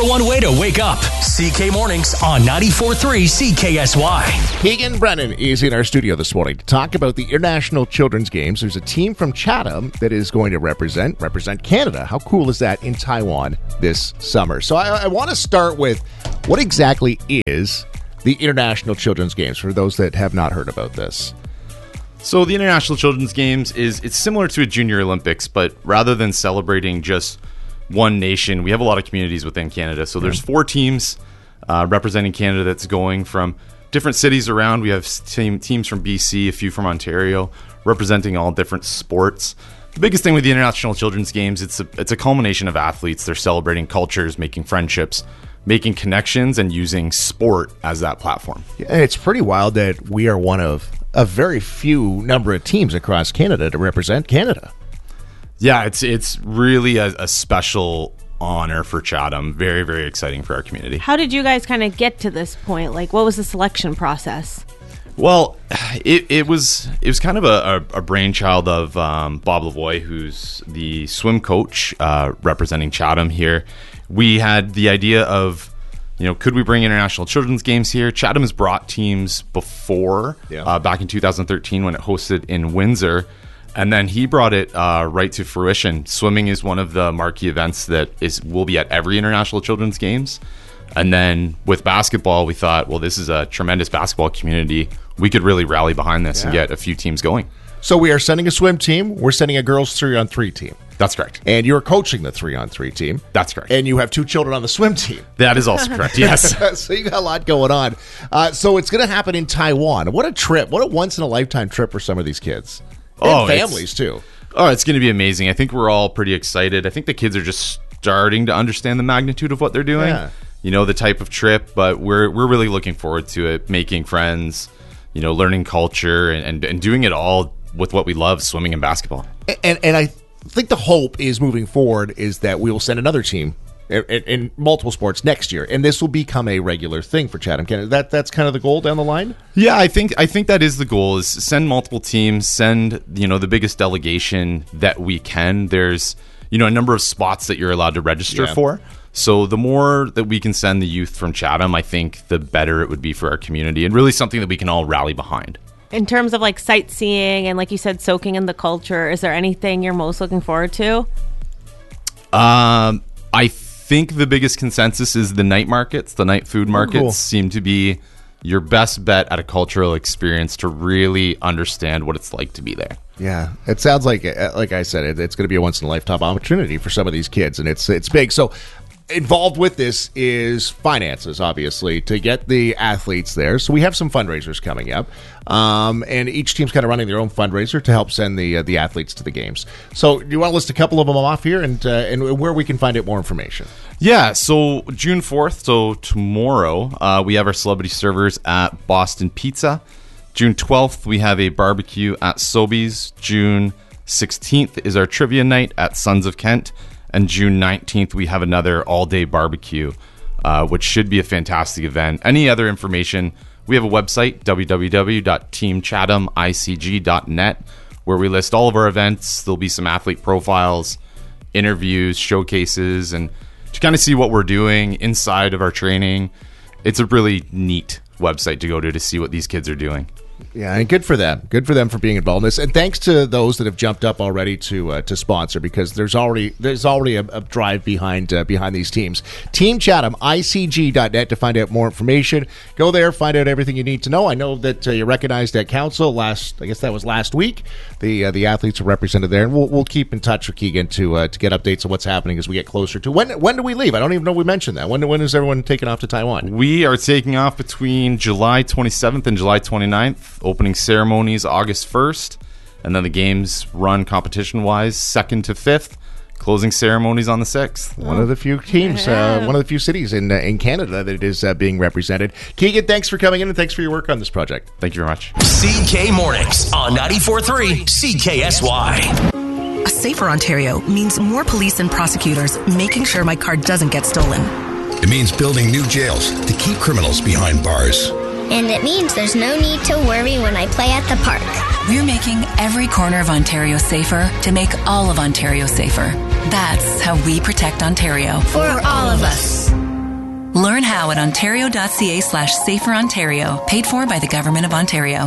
one way to wake up. CK Mornings on 94.3 CKSY. Keegan Brennan is in our studio this morning to talk about the International Children's Games. There's a team from Chatham that is going to represent Canada. How cool is that in Taiwan this summer? So I want to start with what exactly is the International Children's Games for those that have not heard about this. So the International Children's Games it's similar to a Junior Olympics, but rather than celebrating just one nation, we have a lot of communities within Canada. So there's 4 teams representing Canada that's going from different cities around. We have teams from BC, a few from Ontario, representing all different sports. The biggest thing with the International Children's Games, it's a culmination of athletes. They're celebrating cultures, making friendships, making connections, and using sport as that platform. Yeah, and it's pretty wild that we are one of a very few number of teams across Canada to represent Canada. Yeah, it's really a special honor for Chatham. Very, very exciting for our community. How did you guys kind of get to this point? Like, what was the selection process? Well, it was kind of a brainchild of Bob Lavoie, who's the swim coach representing Chatham here. We had the idea of, could we bring International Children's Games here? Chatham has brought teams before, back in 2013 when it hosted in Windsor. And then he brought it right to fruition. Swimming is one of the marquee events that will be at every International Children's Games. And then with basketball, we thought, well, this is a tremendous basketball community. We could really rally behind this and get a few teams going. So we are sending a swim team. We're sending a girls 3-on-3 team. That's correct. And you're coaching the 3-on-3 team. That's correct. And you have 2 children on the swim team. That is also correct, yes. So you got a lot going on. So it's going to happen in Taiwan. What a trip. What a once-in-a-lifetime trip for some of these kids. And families, too. Oh, it's going to be amazing. I think we're all pretty excited. I think the kids are just starting to understand the magnitude of what they're doing. Yeah. The type of trip, but we're really looking forward to it, making friends, learning culture, and doing it all with what we love, swimming and basketball. And I think the hope is moving forward is that we will send another team in multiple sports next year, and this will become a regular thing for Chatham Canada. That's kind of the goal down the line? Yeah, I think that is the goal, is send multiple teams, send the biggest delegation that we can. There's a number of spots that you're allowed to register for. So the more that we can send the youth from Chatham, I think the better it would be for our community, and really something that we can all rally behind. In terms of like sightseeing and, like you said, soaking in the culture, is there anything you're most looking forward to? I think the biggest consensus is the night markets. The night food markets seem to be your best bet at a cultural experience to really understand what it's like to be there. Yeah, it sounds like I said, it's going to be a once-in-a-lifetime opportunity for some of these kids, and it's big. So involved with this is finances, obviously, to get the athletes there. So we have some fundraisers coming up, and each team's kind of running their own fundraiser to help send the athletes to the games. So do you want to list a couple of them off here and where we can find out more information? Yeah, so June 4th, so tomorrow, we have our celebrity servers at Boston Pizza. June 12th, we have a barbecue at Sobeys. June 16th is our trivia night at Sons of Kent. And June 19th, we have another all-day barbecue, which should be a fantastic event. Any other information, we have a website, www.teamchathamicg.net, where we list all of our events. There'll be some athlete profiles, interviews, showcases, and to kind of see what we're doing inside of our training. It's a really neat website to go to see what these kids are doing. Yeah, and good for them. Good for them for being involved in this. And thanks to those that have jumped up already to sponsor, because there's already a drive behind these teams. Team Chatham, ICG.net to find out more information. Go there, find out everything you need to know. I know that you recognized at council I guess that was last week. The athletes are represented there, and we'll keep in touch with Keegan to get updates on what's happening as we get closer to when do we leave? I don't even know we mentioned that. When is everyone taking off to Taiwan? We are taking off between July 27th and July 29th. Opening ceremonies August 1st, and then the games run competition-wise 2nd to 5th. Closing ceremonies on the 6th. One of the few teams, one of the few cities in Canada that is being represented. Keegan, thanks for coming in, and thanks for your work on this project. Thank you very much. CK Mornings on 94.3 CKSY. A safer Ontario means more police and prosecutors making sure my car doesn't get stolen. It means building new jails to keep criminals behind bars. And it means there's no need to worry when I play at the park. We're making every corner of Ontario safer to make all of Ontario safer. That's how we protect Ontario. For all of us. now at ontario.ca/saferontario. Paid for by the Government of Ontario.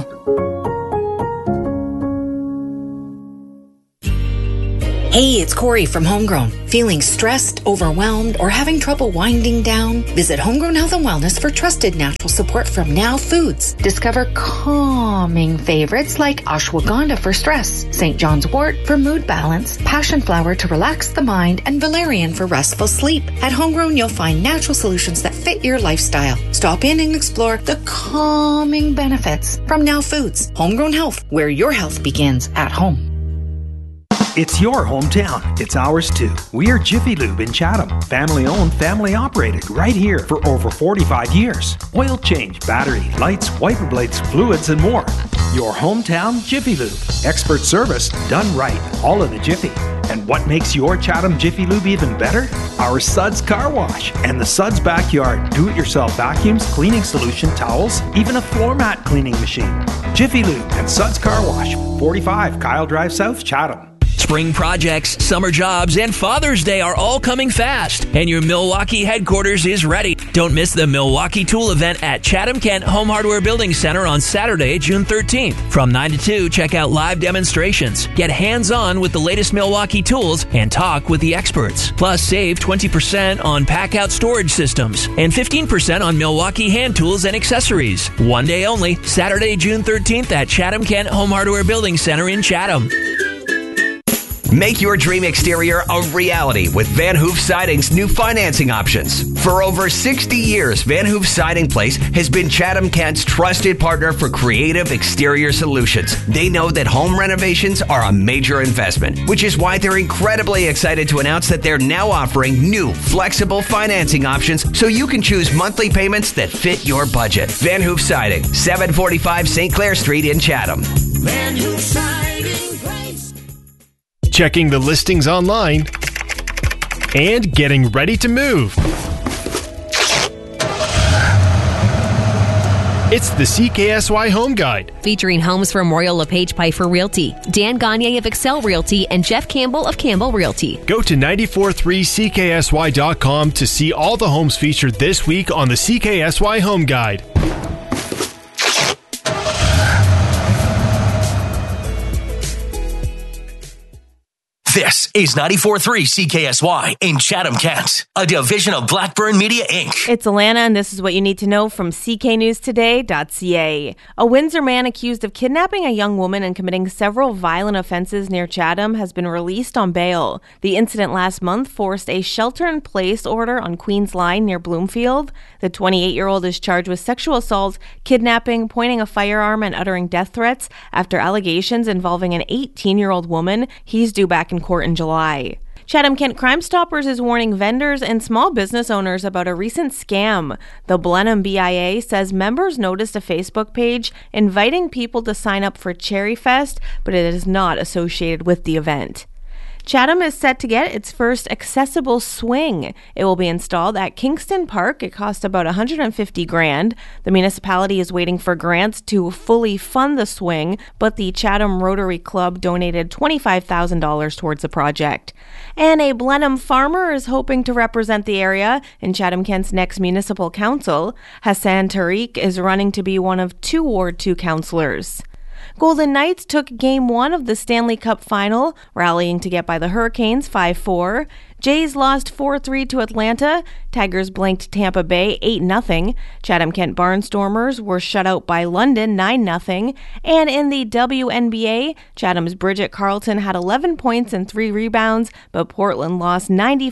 Hey, it's Corey from Homegrown. Feeling stressed, overwhelmed, or having trouble winding down? Visit Homegrown Health and Wellness for trusted natural support from Now Foods. Discover calming favorites like ashwagandha for stress, St. John's wort for mood balance, passion flower to relax the mind, and valerian for restful sleep. At Homegrown, you'll find natural solutions that fit your lifestyle. Stop in and explore the calming benefits from Now Foods. Homegrown Health, where your health begins at home. It's your hometown. It's ours too. We are Jiffy Lube in Chatham. Family owned, family operated, right here for over 45 years. Oil change, battery, lights, wiper blades, fluids, and more. Your hometown Jiffy Lube. Expert service done right, all in a jiffy. And what makes your Chatham Jiffy Lube even better? Our Suds Car Wash and the Suds Backyard do-it-yourself vacuums, cleaning solution, towels, even a floor mat cleaning machine. Jiffy Lube and Suds Car Wash, 45 Kyle Drive South, Chatham. Spring projects, summer jobs, and Father's Day are all coming fast, and your Milwaukee headquarters is ready. Don't miss the Milwaukee Tool event at Chatham Kent Home Hardware Building Center on Saturday, June 13th. From 9 to 2, check out live demonstrations, get hands-on with the latest Milwaukee tools, and talk with the experts. Plus, save 20% on pack-out storage systems and 15% on Milwaukee hand tools and accessories. One day only, Saturday, June 13th at Chatham Kent Home Hardware Building Center in Chatham. Make your dream exterior a reality with Van Hoof Siding's new financing options. For over 60 years, Van Hoof Siding Place has been Chatham Kent's trusted partner for creative exterior solutions. They know that home renovations are a major investment, which is why they're incredibly excited to announce that they're now offering new flexible financing options so you can choose monthly payments that fit your budget. Van Hoof Siding, 745 St. Clair Street in Chatham. Van Hoof Siding. Checking the listings online, and getting ready to move. It's the CKSY Home Guide. Featuring homes from Royal LePage Piper Realty, Dan Gagne of Excel Realty, and Jeff Campbell of Campbell Realty. Go to 943CKSY.com to see all the homes featured this week on the CKSY Home Guide. This is 94.3 CKSY in Chatham-Kent, a division of Blackburn Media, Inc. It's Alana, and this is what you need to know from cknewstoday.ca. A Windsor man accused of kidnapping a young woman and committing several violent offenses near Chatham has been released on bail. The incident last month forced a shelter-in-place order on Queen's Line near Bloomfield. The 28-year-old is charged with sexual assault, kidnapping, pointing a firearm, and uttering death threats after allegations involving an 18-year-old woman. He's due back in court in July. Chatham-Kent Crime Stoppers is warning vendors and small business owners about a recent scam. The Blenheim BIA says members noticed a Facebook page inviting people to sign up for Cherry Fest, but it is not associated with the event. Chatham is set to get its first accessible swing. It will be installed at Kingston Park. It cost about $150,000. The municipality is waiting for grants to fully fund the swing, but the Chatham Rotary Club donated $25,000 towards the project. And a Blenheim farmer is hoping to represent the area in Chatham-Kent's next municipal council. Hassan Tariq is running to be one of 2 Ward 2 councillors. Golden Knights took Game 1 of the Stanley Cup Final, rallying to get by the Hurricanes 5-4. Jays lost 4-3 to Atlanta. Tigers blanked Tampa Bay 8-0. Chatham-Kent Barnstormers were shut out by London 9-0. And in the WNBA, Chatham's Bridget Carlton had 11 points and 3 rebounds, but Portland lost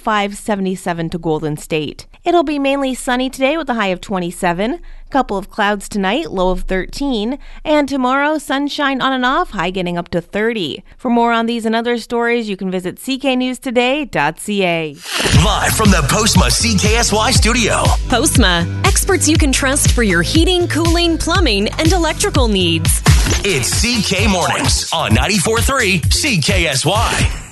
95-77 to Golden State. It'll be mainly sunny today with a high of 27. Couple of clouds tonight, low of 13. And tomorrow, sunshine on and off, high getting up to 30. For more on these and other stories, you can visit cknewstoday.ca. Live from the Postma CKSY studio. Postma, experts you can trust for your heating, cooling, plumbing, and electrical needs. It's CK Mornings on 94.3 CKSY.